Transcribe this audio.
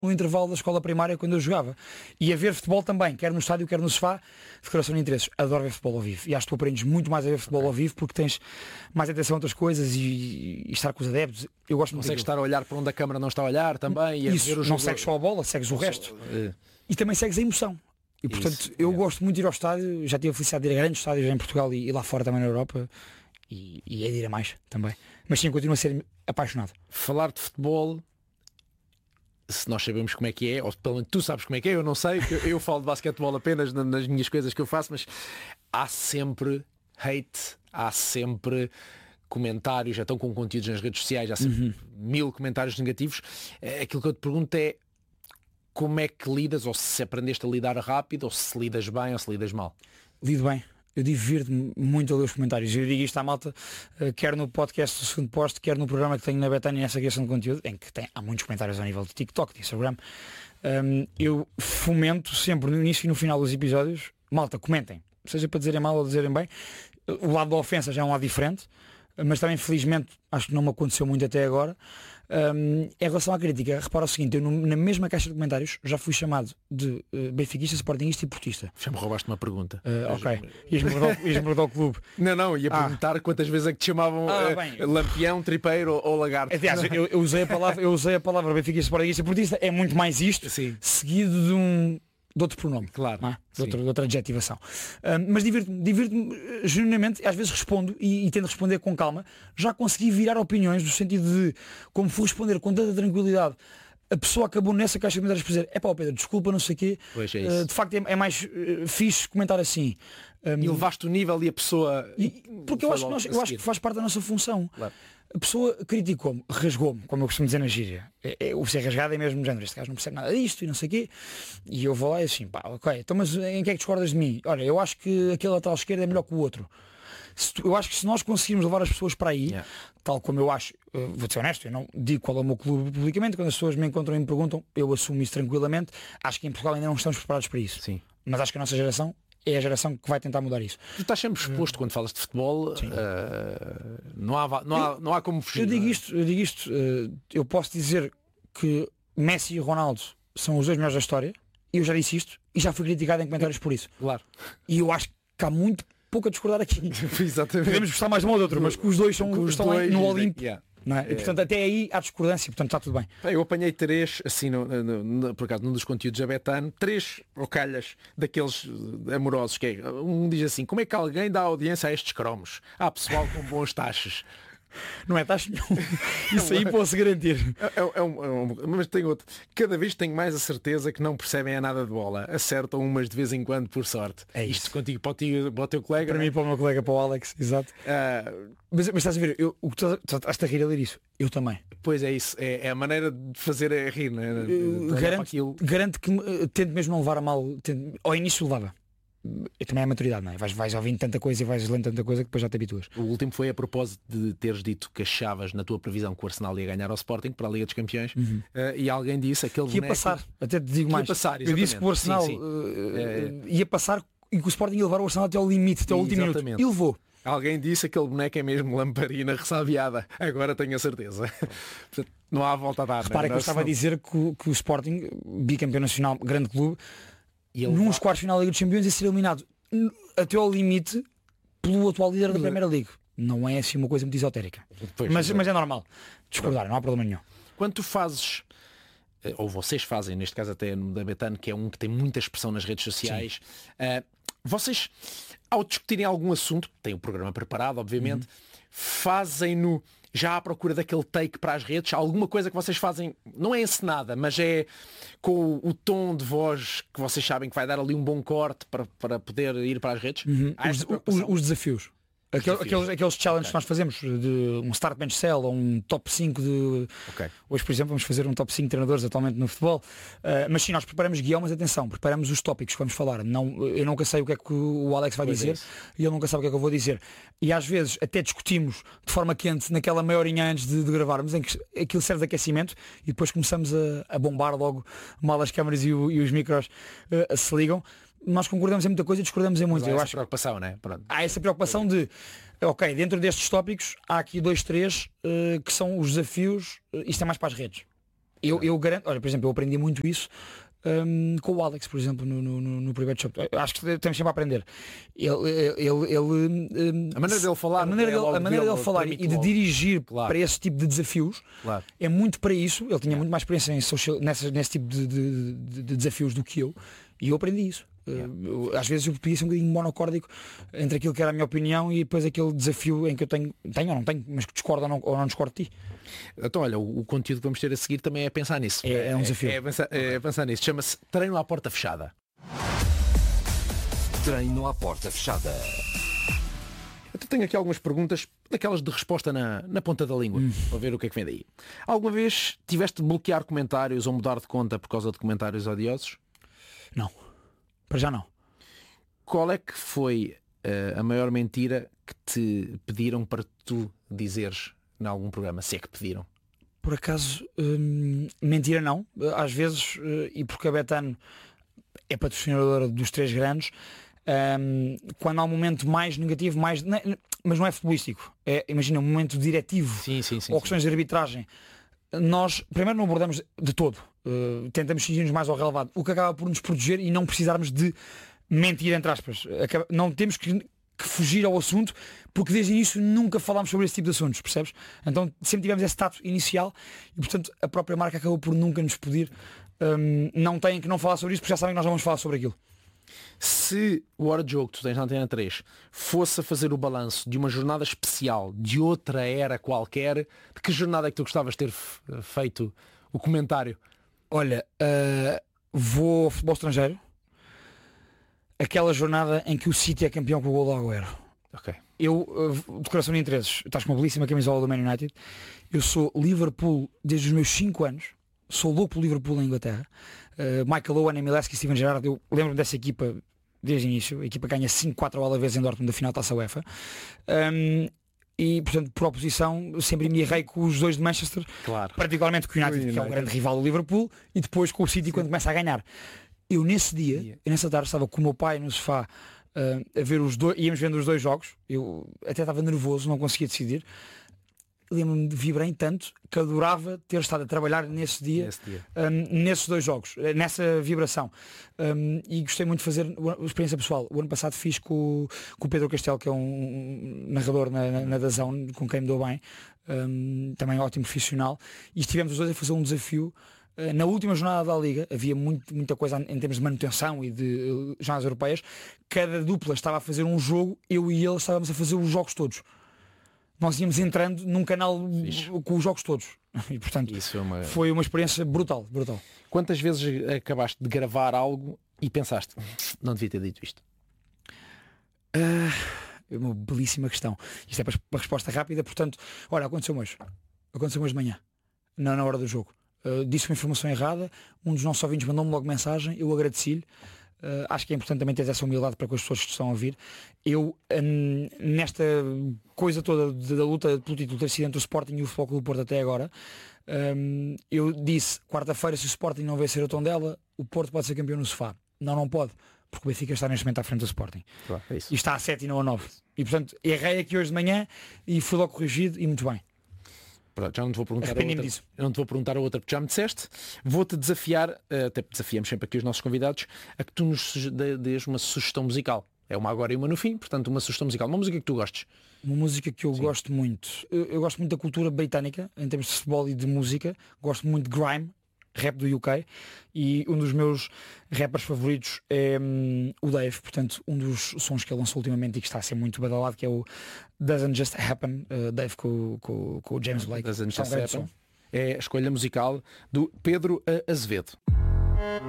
no intervalo da escola primária quando eu jogava. E a ver futebol também, quer no estádio, quer no sofá, declaração de interesses. Adoro ver futebol ao vivo. E acho que tu aprendes muito mais a ver futebol ao vivo porque tens mais atenção a outras coisas e estar com os adeptos. Eu gosto muito. Consegues estar a olhar para onde a câmara não está a olhar também. E a isso, ver o não jogo. segues só a bola, segues o resto. E também segues a emoção. E portanto, eu gosto muito de ir ao estádio. Já tive a felicidade de ir a grandes estádios em Portugal e lá fora também na Europa. E é de ir a mais também. Mas sim, continuo a ser apaixonado. Falar de futebol, se nós sabemos como é que é, ou pelo menos tu sabes como é que é, eu não sei, eu falo de basquetebol apenas nas minhas coisas que eu faço, mas há sempre hate, há sempre comentários, já estão com conteúdos nas redes sociais, há sempre 1000 comentários negativos. Aquilo que eu te pergunto é como é que lidas, ou se aprendeste a lidar rápido, ou se lidas bem ou se lidas mal. Lido bem. Eu divirto-me muito a ler os comentários. Eu digo isto à malta, quer no podcast do Segundo Posto, quer no programa que tenho na Betânia, nessa criação de conteúdo, em que há muitos comentários ao nível de TikTok, de Instagram. Eu fomento sempre no início e no final dos episódios, malta, comentem. Seja para dizerem mal ou dizerem bem. O lado da ofensa já é um lado diferente, mas também felizmente acho que não me aconteceu muito até agora. Em relação à crítica, repara o seguinte, eu na mesma caixa de comentários já fui chamado de benfiquista, sportinguista e portista. Já me roubaste uma pergunta. Ok, ias-me mudar o clube. Não, ia perguntar quantas vezes é que te chamavam lampião, tripeiro ou lagarto. Aliás, eu usei a palavra benfiquista, sportinguista e portista, é muito mais isto, sim, seguido de outro pronome, claro, de outra adjetivação. Mas divirto-me genuinamente, às vezes respondo e tento responder com calma. Já consegui virar opiniões no sentido de, como fui responder com tanta tranquilidade, a pessoa acabou nessa caixa de comentários por dizer, Pedro, desculpa, não sei o quê. Pois é isso. De facto é mais fixe comentar assim. E levaste o nível e a pessoa... Porque eu acho que faz parte da nossa função. Claro. A pessoa criticou-me, rasgou-me, como eu costumo dizer na gíria. O ser rasgado é mesmo de género, este gajo não percebe nada disto e não sei o quê. E eu vou lá e assim, ok, então mas em que é que discordas de mim? Olha, eu acho que aquele lateral esquerdo é melhor que o outro. Eu acho que se nós conseguirmos levar as pessoas para aí, tal como eu acho, vou ser honesto, eu não digo qual é o meu clube publicamente, quando as pessoas me encontram e me perguntam, eu assumo isso tranquilamente. Acho que em Portugal ainda não estamos preparados para isso. Sim. Mas acho que a nossa geração é a geração que vai tentar mudar isso. Tu estás sempre exposto quando falas de futebol, não há como fugir. Eu digo isto, eu posso dizer que Messi e Ronaldo são os dois melhores da história, e eu já disse isto, e já fui criticado em comentários por isso. Claro. E eu acho que há muito pouco a discordar aqui. Exatamente. Podemos gostar mais de um ou do outro, mas que os dois estão lá no Olimpo. Não é? E, portanto, até aí há discordância, portanto está tudo bem. Eu apanhei 3, assim, por acaso, num dos conteúdos da Betano, 3 rocalhas daqueles amorosos, que é, um diz assim, como é que alguém dá audiência a estes cromos? Há pessoal com bons taxas. Não é taxa nenhuma. Isso aí posso garantir. Mas tem outro. Cada vez tenho mais a certeza que não percebem a nada de bola. Acertam umas de vez em quando, por sorte. É isso. Isto contigo para o teu colega. Para mim, para o meu colega, para o Alex, exato. Mas estás a ver, o que tu estás a rir a ler isso. Eu também. Pois é isso. É a maneira de fazer a rir, não é? Garanto que tento mesmo não levar a mal. Ao início levava. Também é a maturidade, não é? Vais ouvindo tanta coisa e vais lendo tanta coisa que depois já te habituas. O último foi a propósito de teres dito que achavas na tua previsão que o Arsenal ia ganhar ao Sporting para a Liga dos Campeões, e alguém disse aquele que ia passar, até te digo mais, eu disse que o Arsenal ia passar e que o Sporting ia levar o Arsenal até ao limite, até ao último minuto, e levou. Alguém disse aquele boneco é mesmo lamparina ressabiada. Agora tenho a certeza. Não há volta a dar. Repara que eu estava a dizer que o Sporting, bicampeão nacional, grande clube, nos quartos de final da Liga dos Campeões ia ser eliminado até ao limite pelo atual líder da Primeira Liga. Não é assim uma coisa muito esotérica. Mas é normal discordar, não há problema nenhum. Quando tu fazes, ou vocês fazem, neste caso até no da Betano, que é um que tem muita expressão nas redes sociais, vocês, ao discutirem algum assunto, têm o programa preparado, obviamente, fazem-no já à procura daquele take para as redes? Alguma coisa que vocês fazem, não é encenada, mas é com o tom de voz que vocês sabem que vai dar ali um bom corte para poder ir para as redes? Os desafios. Aqueles challenges que nós fazemos, de um start bench cell ou um top 5 de... Hoje, por exemplo, vamos fazer um top 5 de treinadores atualmente no futebol. Mas sim, nós preparamos guião, mas atenção, preparamos os tópicos que vamos falar. Eu nunca sei o que é que o Alex vai dizer e ele nunca sabe o que é que eu vou dizer. E às vezes até discutimos de forma quente naquela meia horinha antes de gravarmos, em que aquilo serve de aquecimento e depois começamos a bombar logo mal as câmaras e os micros se ligam. Nós concordamos em muita coisa e discordamos em muito. Há essa preocupação, não é? Há essa preocupação de, dentro destes tópicos há aqui 2, 3 que são os desafios, isto é mais para as redes. Eu garanto, olha, por exemplo, eu aprendi muito isso com o Alex, por exemplo, no Private Shop. Acho que temos sempre a aprender. A maneira dele falar, a maneira dele falar e de dirigir para esse tipo de desafios é muito para isso. Ele tinha muito mais experiência nesse tipo de desafios do que eu, e eu aprendi isso. Às vezes eu podia ser um bocadinho monocórdico entre aquilo que era a minha opinião e depois aquele desafio em que eu tenho ou não tenho, mas que discordo ou não discordo de ti. Então olha, o conteúdo que vamos ter a seguir também é pensar nisso. É um desafio. É pensar nisso. Chama-se Treino à Porta Fechada. Treino à Porta Fechada. Eu tenho aqui algumas perguntas, daquelas de resposta na ponta da língua, para ver o que é que vem daí. Alguma vez tiveste de bloquear comentários ou mudar de conta por causa de comentários odiosos? Não. Para já não. Qual é que foi a maior mentira que te pediram para tu dizeres em algum programa, se é que pediram? Por acaso, mentira não. Às vezes, e porque a Betano é patrocinadora dos três grandes, quando há um momento mais negativo, mas não é futebolístico, imagina um momento diretivo ou questões de arbitragem, nós primeiro não abordamos de todo, tentamos fingir-nos mais ao relevado, o que acaba por nos proteger e não precisarmos de mentir, entre aspas. Não temos que fugir ao assunto, porque desde o início nunca falámos sobre esse tipo de assuntos, percebes? Então sempre tivemos esse tato inicial e portanto a própria marca acabou por nunca nos pedir não têm que não falar sobre isso, porque já sabem que nós não vamos falar sobre aquilo. Se o Hora de Jogo que tu tens na Antena 3 fosse a fazer o balanço de uma jornada especial de outra era qualquer, de que jornada é que tu gostavas de ter feito o comentário? Olha, vou ao futebol estrangeiro, aquela jornada em que o City é campeão com o gol do Agüero. Ok. Eu, decoração de interesses, estás com uma belíssima camisola do Man United. Eu sou Liverpool desde os meus 5 anos. Sou louco pelo Liverpool na Inglaterra. Michael Owen, Emileski e Steven Gerrard, eu lembro-me dessa equipa desde o início. A equipa ganha 5-4 ao Alavés em Dortmund da final da Taça UEFA. E, portanto, por oposição, sempre me errei com os dois de Manchester, particularmente com o United, que é um grande rival do Liverpool, e depois com o City quando começa a ganhar. Eu nessa tarde estava com o meu pai no sofá a ver os dois, íamos vendo os dois jogos, eu até estava nervoso, não conseguia decidir. Lembro-me de vibrei tanto que adorava ter estado a trabalhar nesse dia. Nesses dois jogos, nessa vibração. E gostei muito de fazer a experiência pessoal. O ano passado fiz com o Pedro Castelo, que é um narrador na DAZN, com quem me dou bem, também ótimo profissional, e estivemos os dois a fazer um desafio. Na última jornada da Liga havia muita coisa em termos de manutenção e de jornadas europeias. Cada dupla estava a fazer um jogo, eu e ele estávamos a fazer os jogos todos. Nós íamos entrando num canal com os jogos todos. E portanto foi uma experiência brutal. Quantas vezes acabaste de gravar algo e pensaste, não devia ter dito isto? É uma belíssima questão. Isto é para resposta rápida, portanto, olha, aconteceu hoje de manhã, na hora do jogo. Disse uma informação errada, um dos nossos ouvintes mandou-me logo mensagem, eu agradeci-lhe. Acho que é importante também ter essa humildade para com as pessoas que estão a ouvir. Eu, nesta coisa toda da luta pelo título ter sido entre o Sporting e o Futebol Clube do Porto até agora, eu disse, quarta-feira, se o Sporting não vencer o Tondela, o Porto pode ser campeão no sofá. Não pode, porque o Benfica está neste momento à frente do Sporting. Claro, é isso. E está a 7 e não a 9. E portanto, errei aqui hoje de manhã e fui logo corrigido e muito bem. Pronto, já não te vou perguntar a outra. Eu não te vou perguntar a outra porque já me disseste. Vou-te desafiar, até desafiamos sempre aqui os nossos convidados, a que tu nos dês uma sugestão musical. É uma agora e uma no fim, portanto uma sugestão musical. Uma música que tu gostes. Uma música que eu gosto muito. Eu gosto muito da cultura britânica, em termos de futebol e de música. Gosto muito de grime, rap do UK. E um dos meus rappers favoritos é o Dave. Portanto, um dos sons que ele lançou ultimamente e que está a ser muito badalado, que é o Doesn't Just Happen, Dave com o James Blake. Doesn't Just Happen. É a escolha musical do Pedro Azevedo.